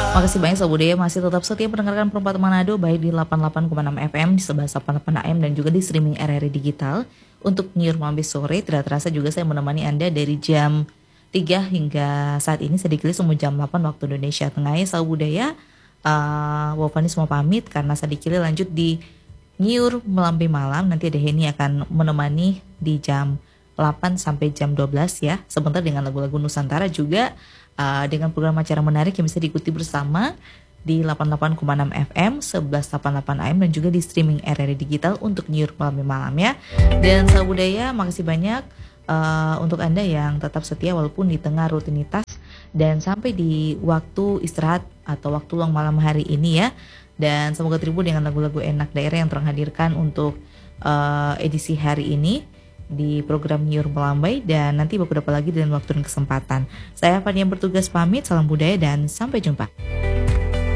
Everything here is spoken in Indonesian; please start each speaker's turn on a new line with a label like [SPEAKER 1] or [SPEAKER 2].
[SPEAKER 1] Makasih banyak Sobat Budaya masih tetap setia mendengarkan Perempuan Manado baik di 88,6 FM di 1188 AM dan juga di streaming RRI Digital. Untuk New York Mambes sore tidak terasa juga saya menemani Anda dari jam 3 hingga saat ini sedikit semua jam 8 waktu Indonesia Tengah ya Sobat Budaya. Wafani semua pamit karena sedikit lanjut di Nyiur Melambe Malam. Nanti ada Heni akan menemani di jam 8 sampai jam 12 ya. Sebentar dengan lagu-lagu Nusantara juga dengan program acara menarik yang bisa diikuti bersama di 88,6 FM, 1188 AM dan juga di streaming RRI Digital untuk Nyiur Melambe Malam ya. Dan Sahabat Budaya, makasih banyak untuk Anda yang tetap setia walaupun di tengah rutinitas dan sampai di waktu istirahat atau waktu luang malam hari ini ya. Dan semoga terhibur dengan lagu-lagu enak daerah yang terhadirkan untuk edisi hari ini di program Nyiur Melambai dan nanti baku dapat lagi dengan waktu dan kesempatan. Saya Fani yang bertugas pamit, salam budaya dan sampai jumpa.